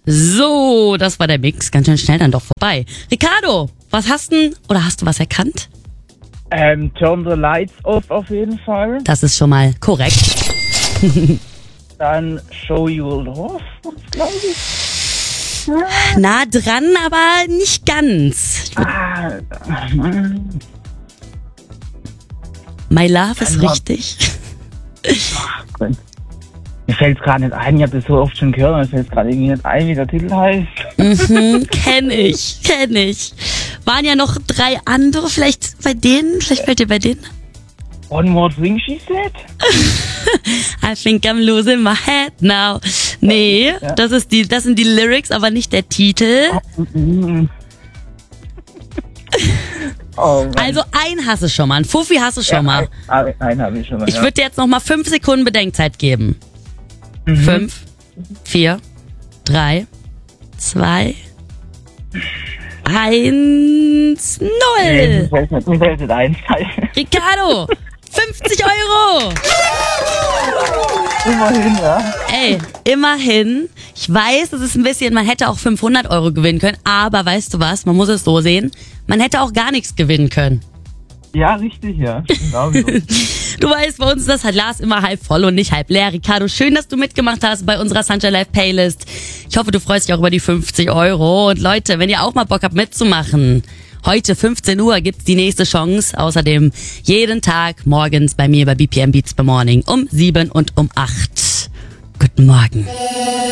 So, das war der Mix. Ganz schön schnell dann doch vorbei. Ricardo, was hast du was erkannt? Turn the Lights Off auf jeden Fall. Das ist schon mal korrekt. Dann Show Your Love, glaube ich. Nah dran, aber nicht ganz. My Love ist richtig. Mir fällt es gerade nicht ein, ich habe das so oft schon gehört, aber mir fällt es gerade irgendwie nicht ein, wie der Titel heißt. Kenn ich. Waren ja noch 3 andere, vielleicht fällt dir bei denen? One More Thing She Said? I think I'm losing my head now. Nee, Ja. das sind die Lyrics, aber nicht der Titel. Oh Mann. Also einen hast du schon mal, einen Fuffi hast du schon mal. Einen habe ich schon mal. Ich würde dir jetzt noch mal 5 Sekunden Bedenkzeit geben. 5, 4, 3, 2, 1, 0. Mir fällt nicht ein. Ricardo, 50 Euro. Immerhin, ja. Ey, immerhin. Ich weiß, es ist ein bisschen, man hätte auch 500 Euro gewinnen können, aber weißt du was, man muss es so sehen, man hätte auch gar nichts gewinnen können. Ja, richtig, ja. Genau so. Du weißt, bei uns ist das Glas immer halb voll und nicht halb leer. Ricardo, schön, dass du mitgemacht hast bei unserer Sunshine Live Playlist. Ich hoffe, du freust dich auch über die 50 Euro. Und Leute, wenn ihr auch mal Bock habt mitzumachen, heute 15 Uhr gibt's die nächste Chance. Außerdem jeden Tag morgens bei mir bei BPM Beats by Morning um 7 und um 8. Guten Morgen.